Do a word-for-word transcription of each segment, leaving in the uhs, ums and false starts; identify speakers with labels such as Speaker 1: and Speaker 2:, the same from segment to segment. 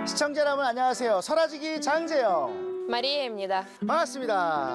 Speaker 1: 시청자 여러분 안녕하세요. 설아지기 장재영
Speaker 2: 마리에입니다.
Speaker 1: 반갑습니다.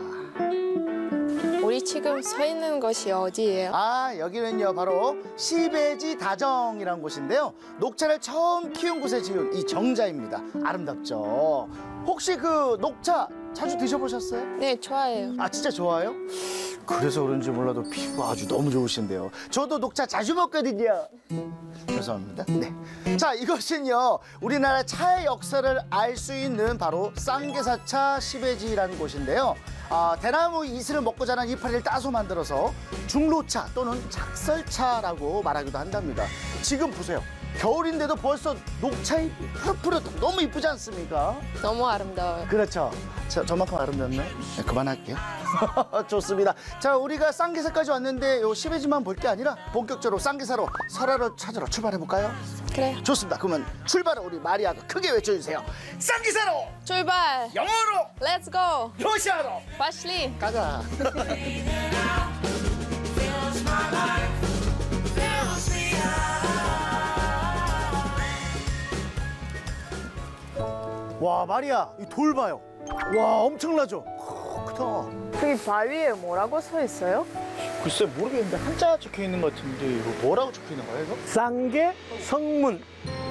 Speaker 2: 우리 지금 서 있는 곳이 어디예요?
Speaker 1: 아 여기는요 바로 시베지 다정이라는 곳인데요. 녹차를 처음 키운 곳에 지은 이 정자입니다. 아름답죠. 혹시 그 녹차 자주 드셔보셨어요?
Speaker 2: 네, 좋아해요.
Speaker 1: 아 진짜 좋아요? 그래서 그런지 몰라도 피부 아주 너무 좋으신데요. 저도 녹차 자주 먹거든요. 죄송합니다. 네. 자 이것은요 우리나라 차의 역사를 알 수 있는 바로 쌍계사차 시베지라는 곳인데요. 아, 대나무 이슬을 먹고 자란 이파리를 따서 만들어서 중로차 또는 작설차라고 말하기도 한답니다. 지금 보세요. 겨울인데도 벌써 녹차잎 푸릇푸릇 너무 이쁘지 않습니까?
Speaker 2: 너무 아름다워요.
Speaker 1: 그렇죠. 저, 저만큼 아름답나요? 네, 그만할게요. 좋습니다. 자, 우리가 쌍계사까지 왔는데 요 시베지만 볼 게 아니라 본격적으로 쌍계사로 설화를 찾으러 출발해볼까요?
Speaker 2: 그래요.
Speaker 1: 좋습니다. 그러면 출발을 우리 마리아가 크게 외쳐주세요. 쌍계사로!
Speaker 2: 출발!
Speaker 1: 영어로!
Speaker 2: Let's go!
Speaker 1: 러시아로!
Speaker 2: 파실리!
Speaker 1: 가자. 와, 마리아, 이 돌 봐요. 와, 엄청나죠? 크다.
Speaker 2: 저기 바위에 뭐라고 써 있어요?
Speaker 1: 글쎄 모르겠는데 한자 적혀 있는 것 같은데 이거 뭐라고 적혀 있는 거야 이거?
Speaker 3: 쌍계 성문.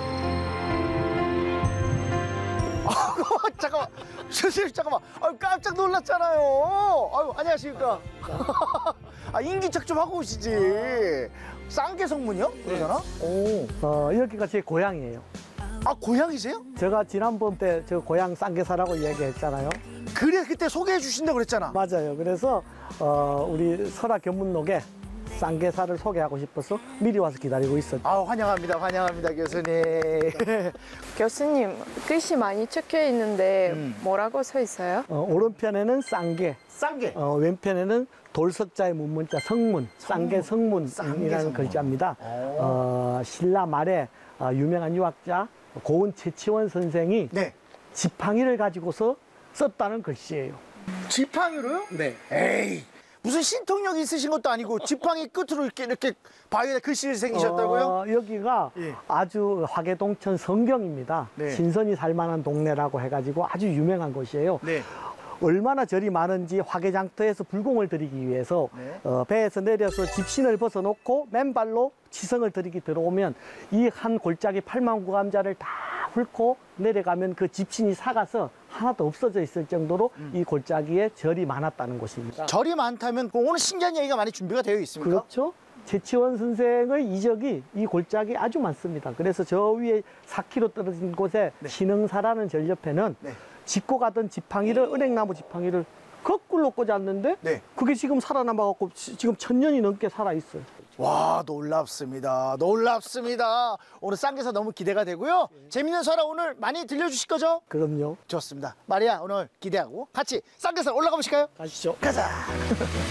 Speaker 1: 아, 잠깐만, 선생님 잠깐만. 아, 깜짝 놀랐잖아요. 아유, 안녕하십니까? 아, 인기척 좀 하고 오시지. 쌍계 성문이요? 그러잖아. 오.
Speaker 3: 어, 여기가 제 고향이에요.
Speaker 1: 아, 고향이세요?
Speaker 3: 제가 지난번 때 저 고향 쌍계사라고 이야기했잖아요.
Speaker 1: 그래 그때 소개해 주신다고 그랬잖아.
Speaker 3: 맞아요. 그래서 어, 우리 설화 견문록에 쌍계사를 소개하고 싶어서 미리 와서 기다리고 있었죠.
Speaker 1: 아, 환영합니다, 환영합니다, 교수님.
Speaker 2: 교수님, 글씨 많이 적혀 있는데
Speaker 1: 음.
Speaker 2: 뭐라고 써 있어요?
Speaker 3: 어, 오른편에는 쌍계,
Speaker 1: 쌍계.
Speaker 3: 어, 왼편에는 돌석자의 문문자 성문, 쌍계 성문이라는
Speaker 1: 쌍계 성문.
Speaker 3: 글자입니다. 어, 신라 말에 어, 유명한 유학자 고은 최치원 선생이
Speaker 1: 네.
Speaker 3: 지팡이를 가지고서 썼다는 글씨예요.
Speaker 1: 지팡이로요?
Speaker 3: 네.
Speaker 1: 에이, 무슨 신통력 있으신 것도 아니고 지팡이 끝으로 이렇게 이렇게 바위에 글씨를 새기셨다고요?
Speaker 3: 어, 여기가
Speaker 1: 예.
Speaker 3: 아주 화계동천 성경입니다.
Speaker 1: 네.
Speaker 3: 신선이 살만한 동네라고 해가지고 아주 유명한 곳이에요.
Speaker 1: 네.
Speaker 3: 얼마나 절이 많은지 화계장터에서 불공을 드리기 위해서
Speaker 1: 네.
Speaker 3: 어, 배에서 내려서 집신을 벗어놓고 맨발로 치성을 드리기 들어오면 이 한 골짜기 팔만 구감자를 다 훑고 내려가면 그 집신이 사가서 하나도 없어져 있을 정도로
Speaker 1: 음.
Speaker 3: 이 골짜기에 절이 많았다는 곳입니다.
Speaker 1: 절이 많다면 오늘 신기한 얘기가 많이 준비가 되어 있습니까?
Speaker 3: 그렇죠. 최치원 선생의 이적이 이 골짜기 아주 많습니다. 그래서 저 위에 사 킬로미터 떨어진 곳에
Speaker 1: 네.
Speaker 3: 신흥사라는 절 옆에는
Speaker 1: 네.
Speaker 3: 짚고 가던 지팡이를 은행나무 지팡이를 거꾸로 꽂았는데
Speaker 1: 네.
Speaker 3: 그게 지금 살아남아갖고 지- 지금 천 년이 넘게 살아있어요.
Speaker 1: 와, 놀랍습니다. 놀랍습니다. 오늘 쌍계사 너무 기대가 되고요. 재밌는 설화 오늘 많이 들려주실 거죠?
Speaker 3: 그럼요.
Speaker 1: 좋습니다. 마리아 오늘 기대하고 같이 쌍계사 올라가 보실까요?
Speaker 3: 가시죠.
Speaker 1: 가자.